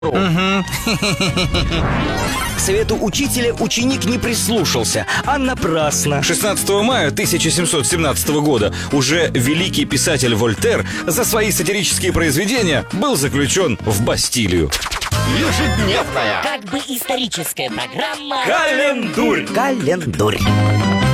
К совету учителя ученик не прислушался, а напрасно. 16 мая 1717 года уже великий писатель Вольтер за свои сатирические произведения был заключен в Бастилию. Ежедневная, как бы историческая программа Календурь. Календурь.